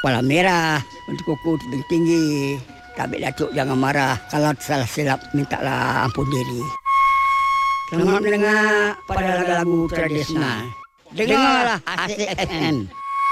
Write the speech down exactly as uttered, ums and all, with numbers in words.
kepala merah, untuk kuku tebing tinggi. Tabik Datuk jangan marah, kalau salah silap mintalah ampun diri. Selamat mendengar pada lagu-lagu tradisional. Dengarlah Asik F M.